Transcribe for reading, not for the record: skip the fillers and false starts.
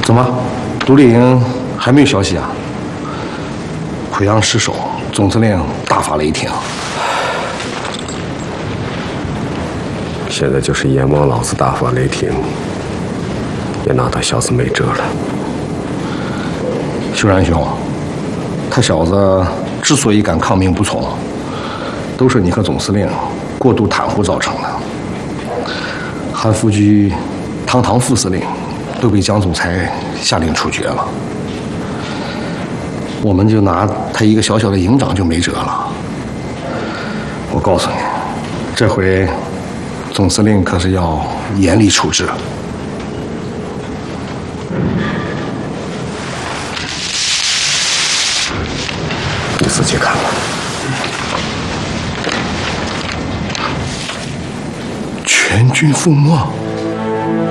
怎么，独立营还没有消息啊？濮阳失守，总司令大发雷霆。 现在就是阎王老子大发雷霆，也拿他小子没辙了。 秀然兄，他小子之所以敢抗命不从，都是你和总司令过度袒护造成的。韩复榘、堂堂副司令都被江总裁下令处决了，我们就拿他一个小小的营长就没辙了。我告诉你，这回总司令可是要严厉处置。 你自己看吧。 全军覆没。